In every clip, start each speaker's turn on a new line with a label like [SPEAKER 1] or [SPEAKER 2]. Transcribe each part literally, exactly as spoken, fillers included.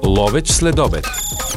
[SPEAKER 1] Ловеч следобед.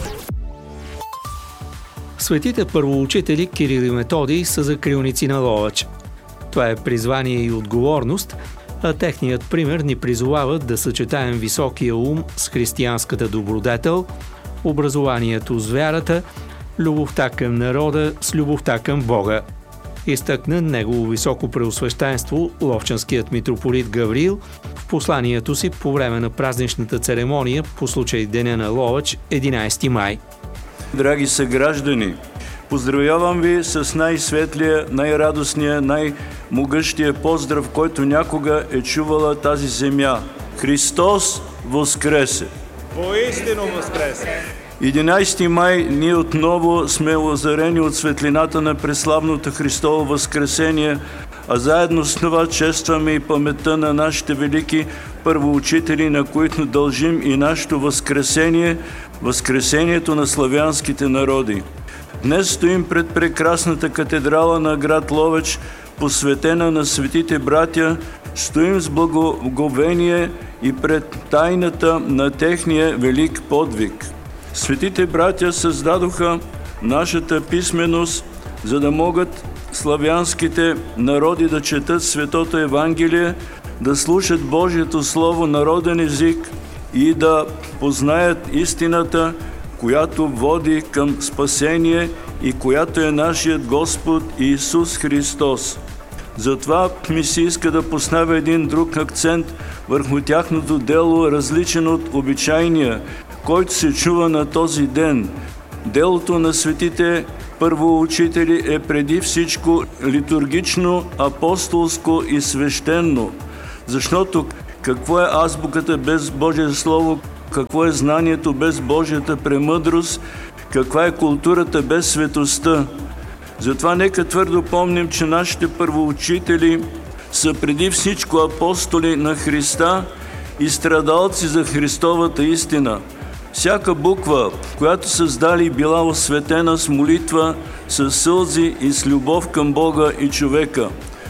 [SPEAKER 2] Светите първоучители Кирил и Методий са закрилници на Ловеч. Това е призвание и отговорност, а техният пример ни призовава да съчетаем високия ум с християнската добродетел, образованието с вярата, любовта към народа с любовта към Бога. Изтъкна негово високо преосвещенство ловчанският митрополит Гавриил в посланието си по време на празничната церемония по случай Деня на Ловеч, единайсети май.
[SPEAKER 3] Драги съграждани, поздравявам ви с най-светлия, най-радостния, най-могъщия поздрав, който някога е чувала тази земя. Христос воскресе!
[SPEAKER 4] Воистину воскресе!
[SPEAKER 3] единайсети май ние отново сме озарени от светлината на преславното Христово възкресение, а заедно с това честваме и паметта на нашите велики първоучители, на които дължим и нашето възкресение, възкресението на славянските народи. Днес стоим пред прекрасната катедрала на град Ловеч, посветена на светите братя, стоим с благоговение и пред тайната на техния велик подвиг. Светите братя създадоха нашата писменост, за да могат славянските народи да четат Светото Евангелие, да слушат Божието Слово народен език и да познаят истината, която води към спасение и която е нашият Господ Исус Христос. Затова ми се иска да поставя един друг акцент върху тяхното дело, различен от обичайния, който се чува на този ден. Делото на светите първоучители е преди всичко литургично, апостолско и свещено. Защото какво е азбуката без Божие Слово, какво е знанието без Божията премъдрост, каква е културата без светостта. Затова нека твърдо помним, че нашите първоучители са преди всичко апостоли на Христа и страдалци за Христовата истина. Всяка буква, която създали, била осветена с молитва, с сълзи и с любов към Бога и човека.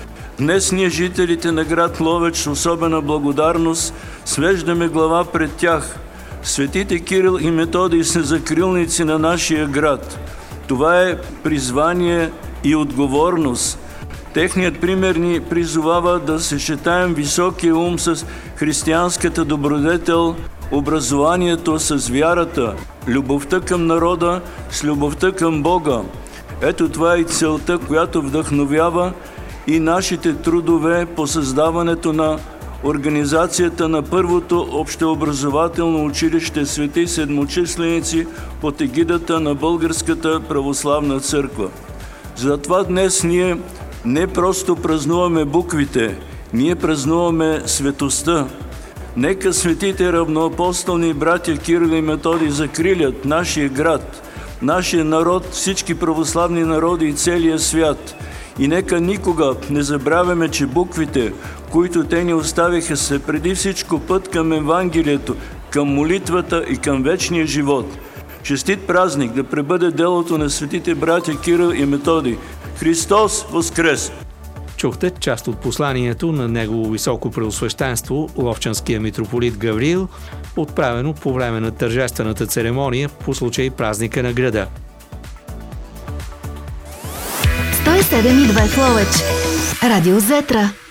[SPEAKER 3] Днес ние, жителите на град Ловеч, с особена благодарност, свеждаме глава пред тях. Светите Кирил и Методий са закрилници на нашия град. Това е призвание и отговорност. Техният пример ни призовава да съчетаем високия ум с християнската добродетел, образованието с вярата, любовта към народа с любовта към Бога. Ето това е и целта, която вдъхновява и нашите трудове по създаването на организацията на първото общообразователно училище Свети Седмочисленици под егидата на Българската православна църква. Затова днес ние не просто празнуваме буквите, ние празнуваме светостта. Нека светите равноапостолни братя Кирил и Методий закрилят нашия град, нашия народ, всички православни народи и целия свят. И нека никога не забравяме, че буквите, които те ни оставиха, са преди всичко път към Евангелието, към молитвата и към вечния живот. Честит празник да пребъде делото на светите братя Кирил и Методий. Христос воскресе!
[SPEAKER 2] Чухте част от посланието на негово високо преосвещенство, ловчанския митрополит Гавриил, отправено по време на тържествената церемония по случай празника на града.
[SPEAKER 5] сто и седем и две в Ловеч. Радио Зетра.